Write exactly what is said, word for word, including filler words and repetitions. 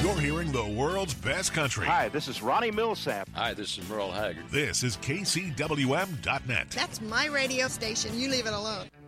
You're hearing the world's best country. Hi, this is Ronnie Millsap. Hi, this is Merle Haggard. This is K C W M dot net. That's my radio station. You leave it alone.